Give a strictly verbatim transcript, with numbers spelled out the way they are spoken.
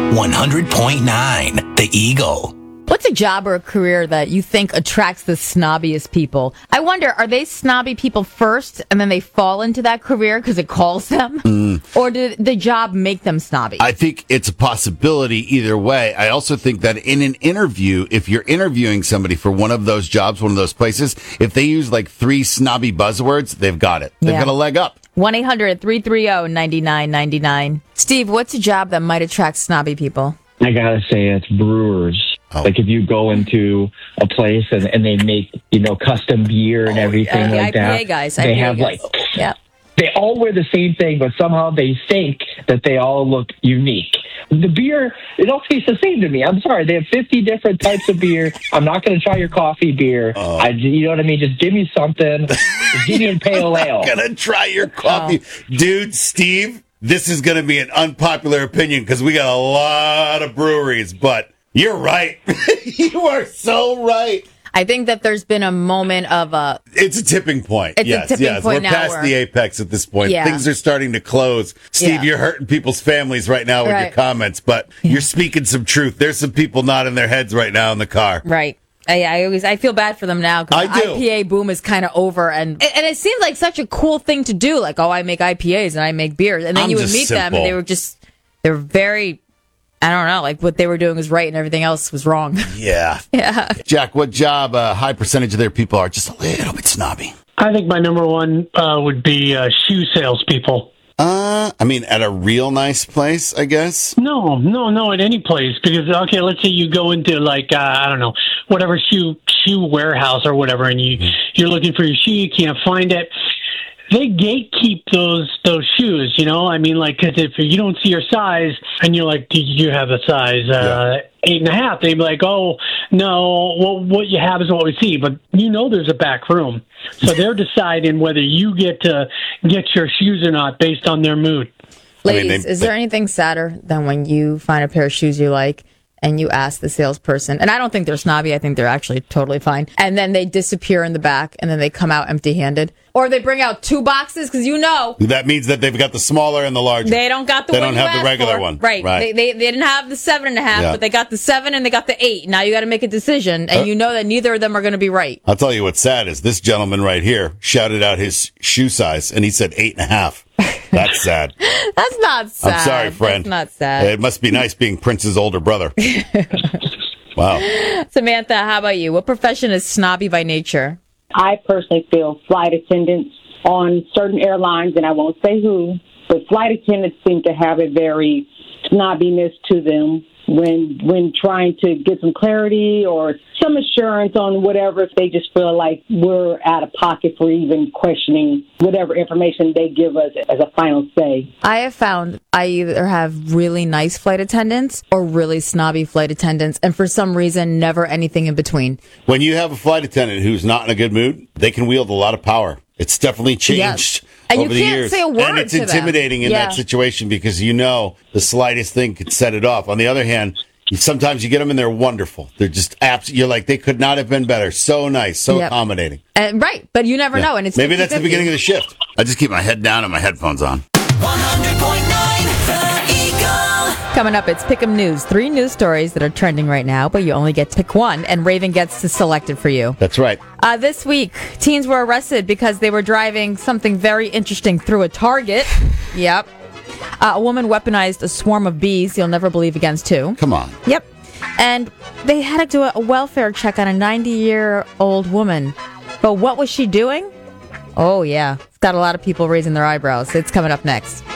one hundred point nine The Eagle. What's a job or a career that you think attracts the snobbiest people? I wonder, are they snobby people first and then they fall into that career because it calls them? Mm. Or did the job make them snobby? I think it's a possibility either way. I also think that in an interview, if you're interviewing somebody for one of those jobs, one of those places, if they use like three snobby buzzwords, they've got it. They've Yeah. got a leg up. one eight hundred three three zero nine nine nine nine. Steve, what's a job that might attract snobby people? I gotta say it's brewers. Oh. Like if you go into a place and, and they make, you know, custom beer and Oh, everything Uh, the like I P A that. guys. They I P A have guys. like, yeah. they all wear the same thing, but somehow they think that they all look unique. The beer, it all tastes the same to me. I'm sorry. They have fifty different types of beer. I'm not going to try your coffee beer. Oh. I, you know what I mean? Just give me something. Just give me a pale ale. Gonna try your coffee. Oh. Dude, Steve, this is gonna be an unpopular opinion because we got a lot of breweries, but you're right. You are so right. I think that there's been a moment of a... It's a tipping point. It's a yes, tipping yes. point We're now past where- the apex at this point. Yeah. Things are starting to close. Steve, Yeah. you're hurting people's families right now with your Right. comments, but you're speaking some truth. There's some people nodding their heads right now in the car. Right. I, I always I feel bad for them now because I the do. I P A boom is kind of over, and and it seems like such a cool thing to do. Like, oh, I make I P As and I make beers, and then I'm you would just meet them, simple. and they were just they were very, I don't know, like what they were doing was right and everything else was wrong. Yeah. Yeah. Jack, what job a high percentage of their people are just a little bit snobby? I think my number one uh, would be uh, shoe salespeople. Uh, I mean, at a real nice place, I guess. No, no, no, at any place. Because, okay, let's say you go into, like, uh, I don't know, whatever shoe shoe warehouse or whatever, and you, you're looking for your shoe, you can't find it. They gatekeep those those shoes, you know? I mean, like, 'cause if you don't see your size, and you're like, do you have a size uh, eight and a half? They'd be like, oh, no, well, what you have is what we see. But you know there's a back room. So they're deciding whether you get to get your shoes or not based on their mood. I mean, Ladies, they- is there anything sadder than when you find a pair of shoes you like and you ask the salesperson, and I don't think they're snobby, I think they're actually totally fine, and then they disappear in the back and then they come out empty-handed? Or they bring out two boxes because you know That means that they've got the smaller and the larger. they don't got the They one don't you have the asked regular for. one. Right. Right. They, they, they didn't have the seven and a half, Yeah. but they got the seven and they got the eight. Now you got to make a decision, and Uh, you know that neither of them are going to be right. I'll tell you what's sad is this gentleman right here shouted out his shoe size, and he said eight and a half. That's sad. That's not sad. I'm sorry, friend. That's not sad. It must be nice being Prince's older brother. Wow. Samantha, how about you? What profession is snobby by nature? I personally feel flight attendants on certain airlines, and I won't say who, but flight attendants seem to have a very snobbiness to them when when trying to get some clarity or some assurance on whatever. If they just feel like we're out of pocket for even questioning whatever information they give us as a final say. I have found I either have really nice flight attendants or really snobby flight attendants, and for some reason, never anything in between. When you have a flight attendant who's not in a good mood, they can wield a lot of power. It's definitely changed Yes. And you over the can't years. say a word and it's to them. intimidating in Yeah. that situation because you know the slightest thing could set it off. On the other hand, you- sometimes you get them and they're wonderful. They're just abs- You're like, they could not have been better. So nice, so Yep. accommodating. And, right, but you never Yeah. know, and it's Maybe that's the fifty-fifty. beginning of the shift. I just keep my head down and my headphones on. one hundred point nine The Eagle. Coming up, it's Pick'em News. Three news stories that are trending right now, but you only get to pick one, and Raven gets to select it for you. That's right. Uh, this week, teens were arrested because they were driving something very interesting through a Target. Yep. Uh, a woman weaponized a swarm of bees you'll never believe against, too. Come on. Yep. And they had to do a welfare check on a ninety-year-old woman. But what was she doing? Oh, yeah. It's got a lot of people raising their eyebrows. It's coming up next.